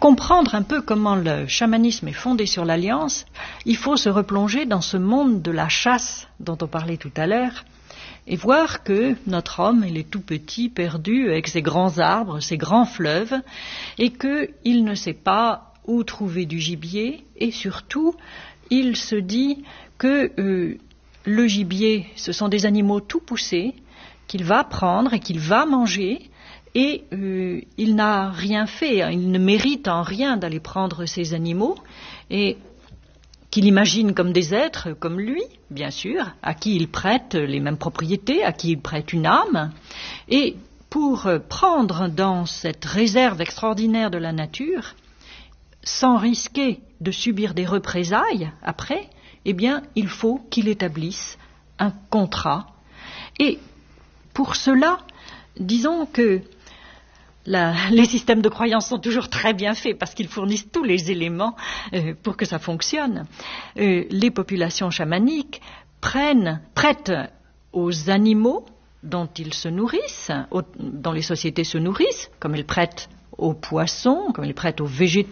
comprendre un peu comment le chamanisme est fondé sur l'alliance, il faut se replonger dans ce monde de la chasse dont on parlait tout à l'heure et voir que notre homme, il est tout petit, perdu, avec ses grands arbres, ses grands fleuves, et qu'il ne sait pas où trouver du gibier, et surtout, il se dit que le gibier, ce sont des animaux tout poussés, qu'il va prendre et qu'il va manger, et il n'a rien fait, il ne mérite en rien d'aller prendre ces animaux, et qu'il imagine comme des êtres, comme lui, bien sûr, à qui il prête les mêmes propriétés, à qui il prête une âme, et pour prendre dans cette réserve extraordinaire de la nature, sans risquer de subir des représailles après, eh bien, il faut qu'il établisse un contrat. Et pour cela, disons que les systèmes de croyance sont toujours très bien faits parce qu'ils fournissent tous les éléments pour que ça fonctionne. Les populations chamaniques prêtent aux animaux dont ils se nourrissent, dont les sociétés se nourrissent, comme elles prêtent aux poissons, comme elles prêtent aux végétaux,